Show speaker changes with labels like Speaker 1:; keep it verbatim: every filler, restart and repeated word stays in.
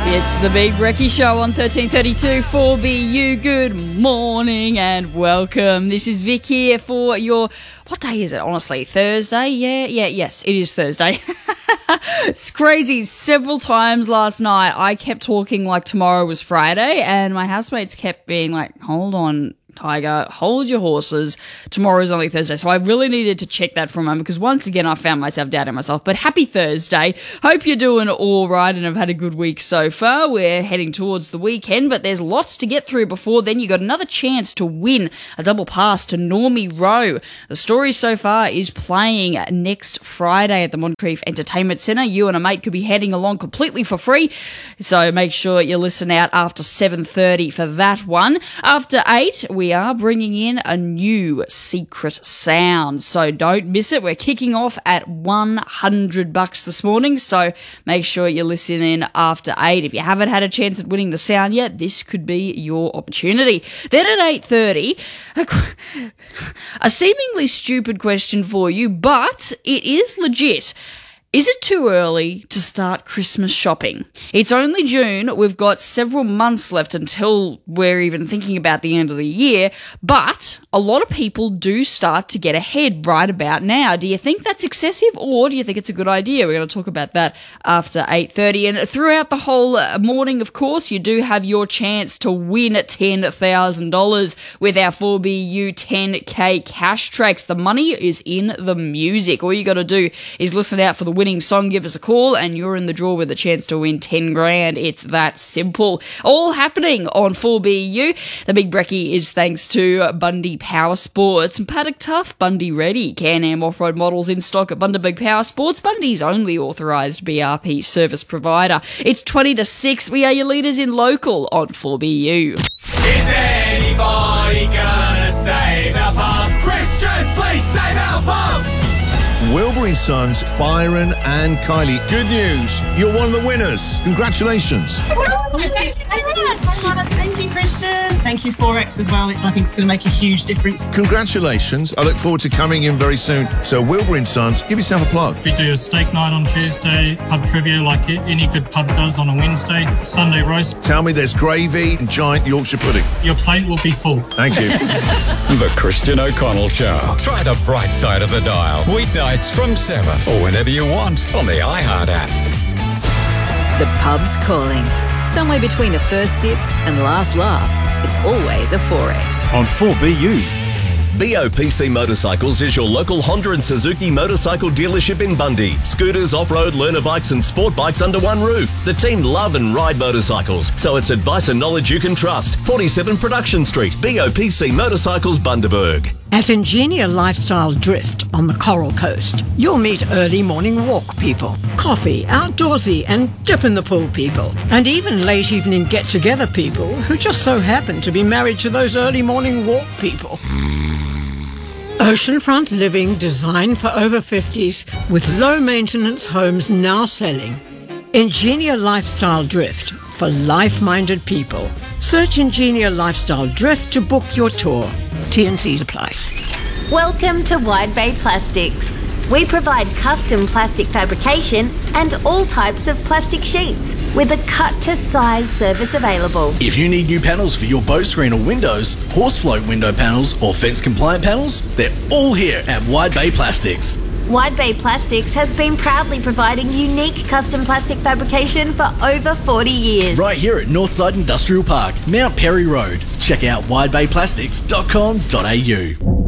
Speaker 1: It's the Big Brekkie Show on thirteen thirty-two four B U. Good morning and welcome. This is Vic here for your... What day is it, honestly? Thursday? Yeah, yeah, yes, it is Thursday. It's crazy. Several times last night, I kept talking like tomorrow was Friday, and my housemates kept being like, hold on, Tiger, hold your horses. Tomorrow's only Thursday. So I really needed to check that for a moment because once again I found myself doubting myself. But happy Thursday. Hope you're doing all right and have had a good week so far. We're heading towards the weekend, but there's lots to get through before then. You got another chance to win a double pass to Normie Rowe. The story so far is playing next Friday at the Moncrief Entertainment Centre. You and a mate could be heading along completely for free. So make sure you listen out after seven thirty for that one. After eight, we are bringing in a new secret sound, so don't miss it. We're kicking off at one hundred bucks this morning, so make sure you listen in after eight. If you haven't had a chance at winning the sound yet, this could be your opportunity. Then at eight thirty, a, a seemingly stupid question for you, but it is legit. Is it too early to start Christmas shopping? It's only June. We've got several months left until we're even thinking about the end of the year, but a lot of people do start to get ahead right about now. Do you think that's excessive or do you think it's a good idea? We're going to talk about that after eight thirty. And throughout the whole morning, of course, you do have your chance to win ten thousand dollars with our four B U ten K cash tracks. The money is in the music. All you got to do is listen out for the winning song, give us a call, and you're in the draw with a chance to win ten grand. It's that simple. All happening on four B U. The Big Brekkie is thanks to Bundy Power Sports. Paddock Tough, Bundy Ready. Can-Am off-road models in stock at Bundaberg Power Sports, Bundy's only authorised B R P service provider. It's twenty to six. We are your leaders in local on four B U.
Speaker 2: Is anybody gonna save our pub? Christian, please save our pub!
Speaker 3: Wilbur and Sons, Byron and Kylie. Good news, you're one of the winners. Congratulations.
Speaker 4: Thank you, Christian. Thank you, Forex, as well. I think it's going to make a huge difference.
Speaker 3: Congratulations. I look forward to coming in very soon. So Wilbur and Sons, give yourself a plug.
Speaker 5: We do a steak night on Tuesday, pub trivia like any good pub does on a Wednesday, Sunday roast.
Speaker 3: Tell me there's gravy and giant Yorkshire pudding.
Speaker 5: Your plate will be full.
Speaker 3: Thank you.
Speaker 6: The Christian O'Connell Show. Try the bright side of the dial. Weeknights from seven or whenever you want on the iHeart app.
Speaker 7: The pub's calling. Somewhere between the first sip and last laugh, it's always a Forex.
Speaker 8: On four B U.
Speaker 9: B O P C Motorcycles is your local Honda and Suzuki motorcycle dealership in Bundy. Scooters, off-road, learner bikes and sport bikes under one roof. The team love and ride motorcycles, so it's advice and knowledge you can trust. forty-seven Production Street, B O P C Motorcycles, Bundaberg.
Speaker 10: At Ingenia Lifestyle Drift on the Coral Coast, you'll meet early morning walk people, coffee, outdoorsy and dip in the pool people, and even late evening get-together people who just so happen to be married to those early morning walk people. Oceanfront living designed for over fifties with low maintenance homes now selling. Ingenia Lifestyle Drift for life-minded people. Search Ingenia Lifestyle Drift to book your tour. T and C's apply.
Speaker 11: Welcome to Wide Bay Plastics. We provide custom plastic fabrication and all types of plastic sheets with a cut-to-size service available.
Speaker 12: If you need new panels for your bow screen or windows, horse float window panels or fence-compliant panels, they're all here at Wide Bay Plastics.
Speaker 11: Wide Bay Plastics has been proudly providing unique custom plastic fabrication for over forty years.
Speaker 12: Right here at Northside Industrial Park, Mount Perry Road. Check out wide bay plastics dot com dot a u.